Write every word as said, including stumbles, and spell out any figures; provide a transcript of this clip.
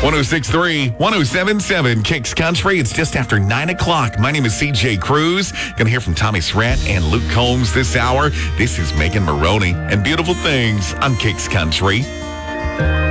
one oh six point three, one oh seven point seven Kicks Country. It's just after nine o'clock. My name is C J Cruz. Going to hear from Tommy Surratt and Luke Combs this hour. This is Megan Maroney and Beautiful Things on Kicks Country.